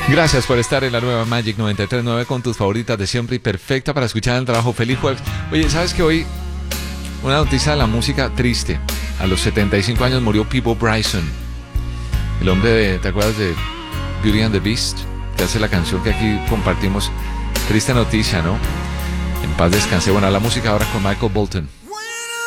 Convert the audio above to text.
Gracias por estar en la nueva Magic 93.9 con tus favoritas de siempre y perfecta para escuchar el trabajo. Feliz jueves. Oye, ¿sabes que hoy una noticia de la música triste? A los 75 años murió Peabo Bryson, el hombre de, ¿te acuerdas de Beauty and the Beast? Que hace la canción que aquí compartimos. Triste noticia, ¿no? En paz descanse. Bueno, la música ahora con Michael Bolton.